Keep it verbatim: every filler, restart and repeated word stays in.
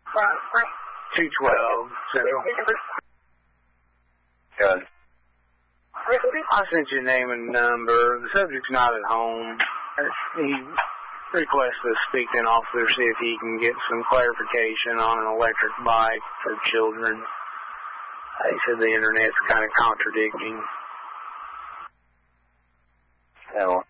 two twelve Central. Good. I sent you a name and number. The subject's not at home. He requests to speak to an officer, see if he can get some clarification on an electric bike for children. He said the internet's kind of contradicting. Yeah, well,